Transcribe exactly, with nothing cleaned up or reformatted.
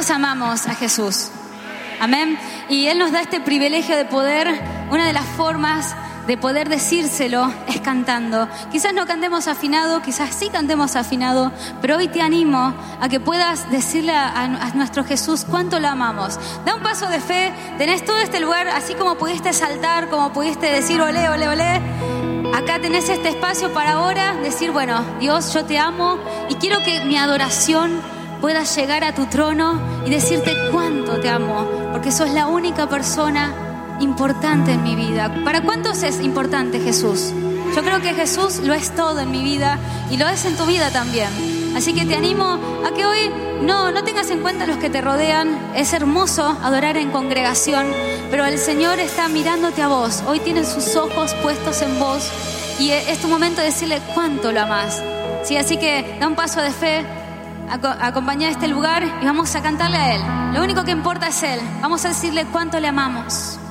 ¿Cuántos amamos a Jesús? Amén. Y Él nos da este privilegio de poder, una de las formas de poder decírselo es cantando. Quizás no cantemos afinado, quizás sí cantemos afinado, pero hoy te animo a que puedas decirle a, a nuestro Jesús cuánto lo amamos. Da un paso de fe, tenés todo este lugar, así como pudiste saltar, como pudiste decir olé, olé, olé. Acá tenés este espacio para ahora decir, bueno, Dios, yo te amo y quiero que mi adoración pueda llegar a tu trono y decirte cuánto te amo, porque sos la única persona importante en mi vida. ¿Para cuántos es importante Jesús? Yo creo que Jesús lo es todo en mi vida y lo es en tu vida también. Así que te animo a que hoy no, no tengas en cuenta los que te rodean. Es hermoso adorar en congregación, pero el Señor está mirándote a vos. Hoy tiene sus ojos puestos en vos y es tu momento de decirle cuánto lo amás. ¿Sí? Así que da un paso de fe, acompañá a este lugar y vamos a cantarle a Él. Lo único que importa es Él. Vamos a decirle cuánto le amamos.